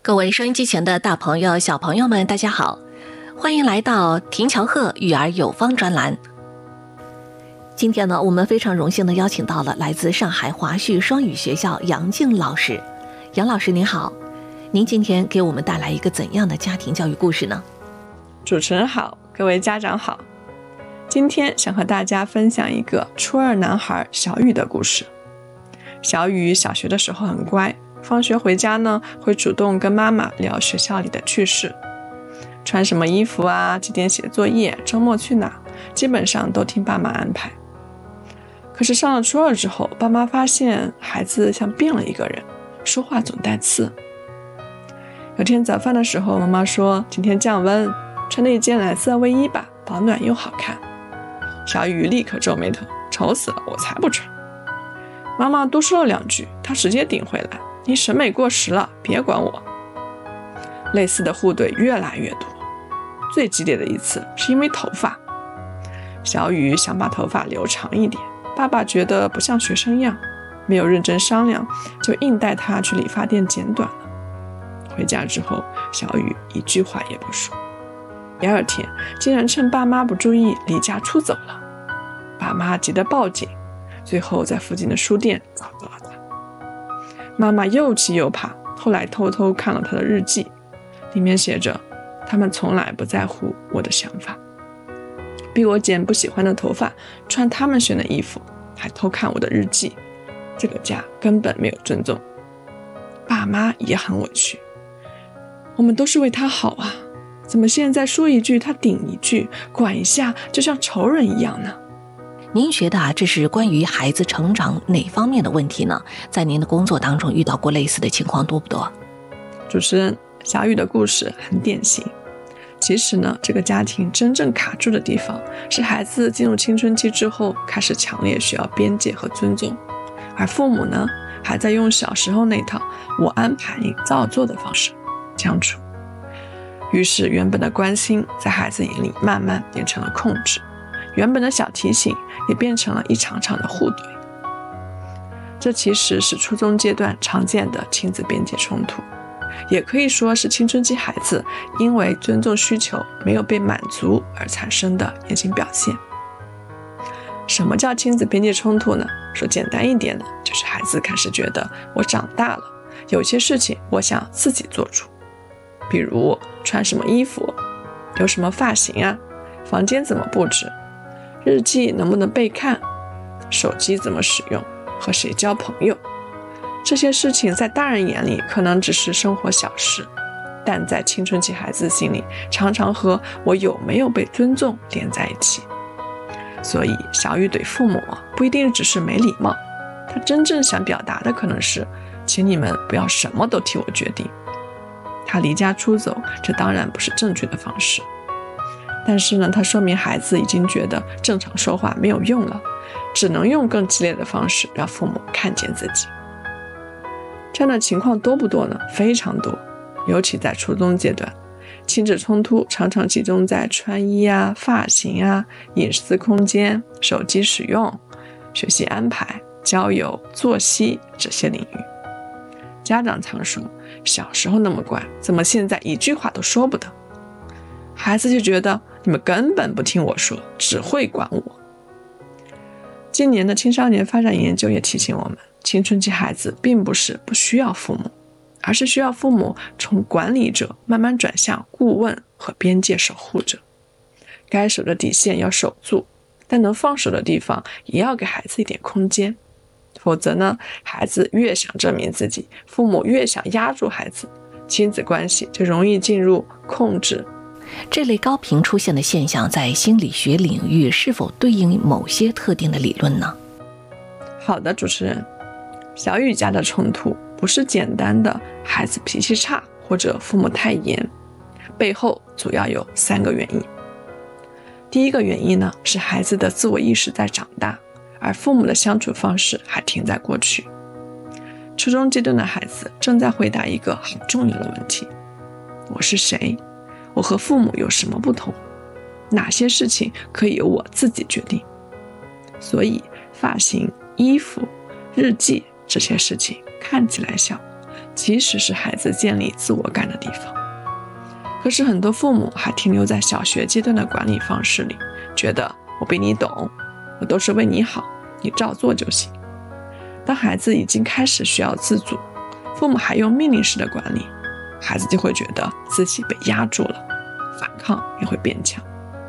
各位收音机前的大朋友小朋友们大家好，欢迎来到田乔鹤育儿有方专栏。今天呢，我们非常荣幸的邀请到了来自上海华旭双语学校杨静老师。杨老师您好，您今天给我们带来一个怎样的家庭教育故事呢？ 主持人好，各位家长好。今天想和大家分享一个初二男孩小雨的故事。小雨小学的时候很乖，放学回家呢，会主动跟妈妈聊学校里的趣事，穿什么衣服啊，几点写作业，周末去哪，基本上都听爸妈安排。可是上了初二之后，爸妈发现孩子像变了一个人，说话总带刺。有天早饭的时候，妈妈说今天降温，穿那件蓝色卫衣吧，保暖又好看。小雨立刻皱眉头，丑死了，我才不穿。妈妈多说了两句，他直接顶回来，你审美过时了，别管我。类似的互怼越来越多，最激烈的一次是因为头发。小雨想把头发留长一点，爸爸觉得不像学生样，没有认真商量，就硬带他去理发店剪短了。回家之后，小雨一句话也不说。第二天竟然趁爸妈不注意离家出走了，爸妈急得报警，最后在附近的书店找到了他。妈妈又气又怕，后来偷偷看了他的日记，里面写着他们从来不在乎我的想法，逼我剪不喜欢的头发，穿他们选的衣服，还偷看我的日记，这个家根本没有尊重。爸妈也很委屈，我们都是为他好啊，怎么现在说一句他顶一句，管一下就像仇人一样呢？ 您觉得这是关于孩子成长哪方面的问题呢？在您的工作当中遇到过类似的情况多不多？ 主持人，小雨的故事很典型。其实呢，这个家庭真正卡住的地方是孩子进入青春期之后开始强烈需要边界和尊重，而父母呢还在用小时候那套我安排你照做的方式相处。于是原本的关心在孩子眼里慢慢变成了控制，原本的小提醒也变成了一场场的互怼。这其实是初中阶段常见的亲子边界冲突，也可以说是青春期孩子因为尊重需求没有被满足而产生的言行表现。什么叫亲子边界冲突呢？说简单一点呢，就是孩子开始觉得我长大了，有些事情我想自己做主，比如穿什么衣服，留什么发型啊，房间怎么布置，日记能不能被看，手机怎么使用，和谁交朋友。这些事情在大人眼里可能只是生活小事，但在青春期孩子心里常常和我有没有被尊重连在一起。所以小雨对父母不一定只是没礼貌，他真正想表达的可能是请你们不要什么都替我决定。他离家出走，这当然不是正确的方式，但是呢，他说明孩子已经觉得正常说话没有用了，只能用更激烈的方式让父母看见自己。这样的情况多不多呢？非常多，尤其在初中阶段，亲子冲突常常集中在穿衣啊、发型啊、隐私空间、手机使用、学习安排、交友、作息这些领域。家长常说，小时候那么乖，怎么现在一句话都说不得？孩子就觉得你们根本不听我说，只会管我。今年的青少年发展研究也提醒我们，青春期孩子并不是不需要父母，而是需要父母从管理者慢慢转向顾问和边界守护者。该守的底线要守住，但能放手的地方也要给孩子一点空间。否则呢，孩子越想证明自己，父母越想压住孩子，亲子关系就容易进入控制。 这类高频出现的现象在心理学领域是否对应某些特定的理论呢？ 好的，主持人，小雨家的冲突不是简单的孩子脾气差或者父母太严，背后主要有3个原因。第一个原因呢，是孩子的自我意识在长大，而父母的相处方式还停在过去。初中阶段的孩子正在回答一个很重要的问题：我是谁？我和父母有什么不同？哪些事情可以由我自己决定？所以发型、衣服、日记这些事情看起来小， 其实是孩子建立自我感的地方。可是很多父母还停留在小学阶段的管理方式里，觉得我比你懂，我都是为你好，你照做就行。当孩子已经开始需要自主，父母还用命令式的管理，孩子就会觉得自己被压住了，反抗也会变强。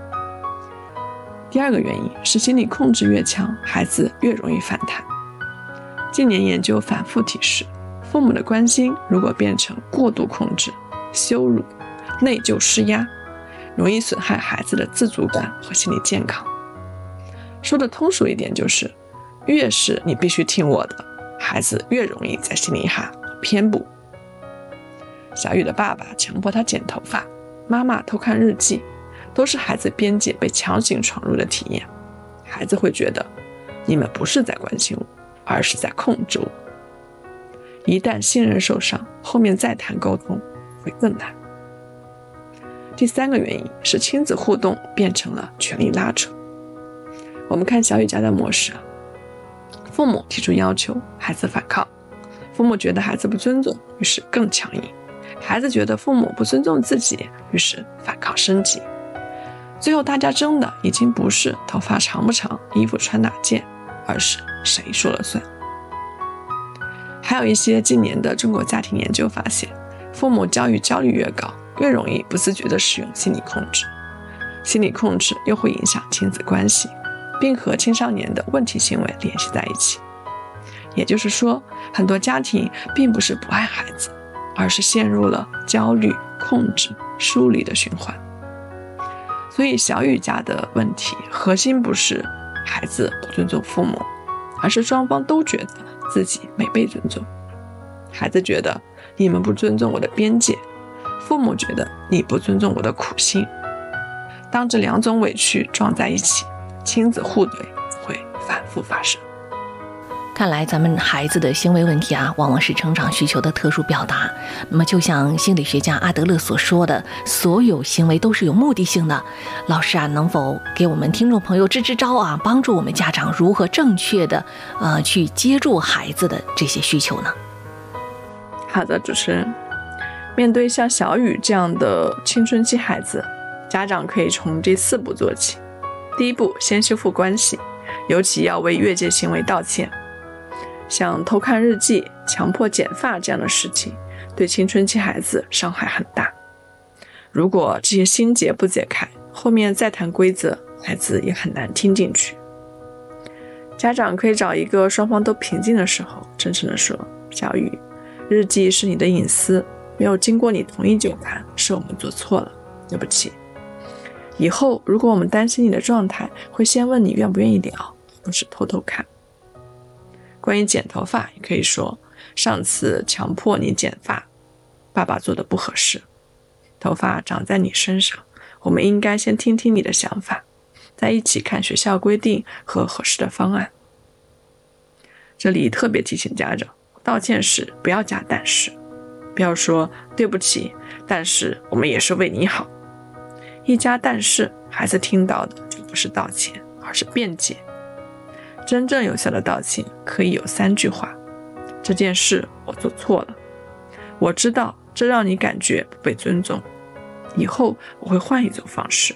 第二个原因是心理控制越强，孩子越容易反弹。近年研究反复提示，父母的关心如果变成过度控制、羞辱、内疚施压，容易损害孩子的自主感和心理健康。说的通俗一点就是，越是你必须听我的，孩子越容易在心里喊偏不。小雨的爸爸强迫他剪头发，妈妈偷看日记，都是孩子边界被强行闯入的体验。孩子会觉得，你们不是在关心我，而是在控制我。一旦信任受伤，后面再谈沟通会更难。第三个原因是亲子互动变成了权力拉扯。我们看小雨家的模式，父母提出要求，孩子反抗，父母觉得孩子不尊重，于是更强硬，孩子觉得父母不尊重自己，于是反抗升级。最后大家争的已经不是头发长不长，衣服穿哪件，而是谁说了算。还有一些近年的中国家庭研究发现，父母教育焦虑越高，越容易不自觉地使用心理控制。心理控制又会影响亲子关系，并和青少年的问题行为联系在一起。也就是说，很多家庭并不是不爱孩子，而是陷入了焦虑、控制、疏离的循环。所以小雨家的问题核心不是孩子不尊重父母，而是双方都觉得自己没被尊重。孩子觉得你们不尊重我的边界，父母觉得你不尊重我的苦心。当这两种委屈撞在一起，亲子互怼会反复发生。 看来咱们孩子的行为问题往往是成长需求的特殊表达。那么就像心理学家阿德勒所说的，所有行为都是有目的性的。老师能否给我们听众朋友支支招帮助我们家长如何正确的去接住孩子的这些需求呢？ 好的，主持人。面对像小雨这样的青春期孩子，家长可以从这4步做起。第一步，先修复关系，尤其要为越界行为道歉。像偷看日记、强迫剪发这样的事情，对青春期孩子伤害很大。如果这些心结不解开，后面再谈规则，孩子也很难听进去。家长可以找一个双方都平静的时候，真诚地说：小雨，日记是你的隐私，没有经过你同意就看，是我们做错了，对不起。以后如果我们担心你的状态，会先问你愿不愿意聊，不是偷偷看。关于剪头发，也可以说，上次强迫你剪发，爸爸做的不合适，头发长在你身上，我们应该先听听你的想法，再一起看学校规定和合适的方案。这里特别提醒家长，道歉时不要加但是，不要说对不起，但是我们也是为你好。一加但是，孩子听到的就不是道歉，而是辩解。真正有效的道歉可以有3句话：这件事我做错了，我知道这让你感觉不被尊重，以后我会换一种方式。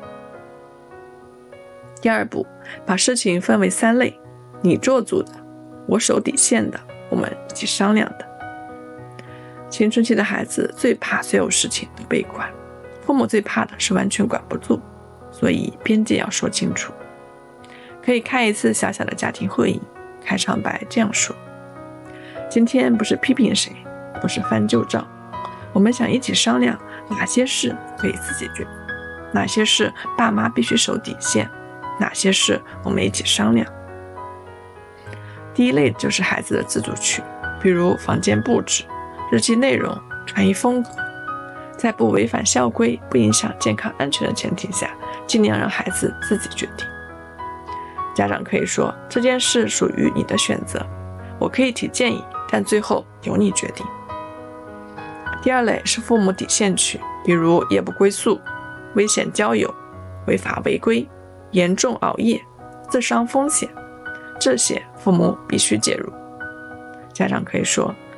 第二步，把事情分为3类：你做主的，我守底线的，我们一起商量的。青春期的孩子最怕所有事情都被管，父母最怕的是完全管不住，所以边界要说清楚。可以开一次小小的家庭会议，开场白这样说：今天不是批评谁，不是翻旧账，我们想一起商量哪些事可以自己决定，哪些事爸妈必须守底线，哪些事我们一起商量。第一类就是孩子的自主区，比如房间布置、日记内容、穿衣风格，在不违反校规、不影响健康安全的前提下，尽量让孩子自己决定。家长可以说，这件事属于你的选择，我可以提建议，但最后由你决定。第二类是父母底线区，比如夜不归宿、危险交友、违法违规、严重熬夜、自伤风险，这些父母必须介入。家长可以说，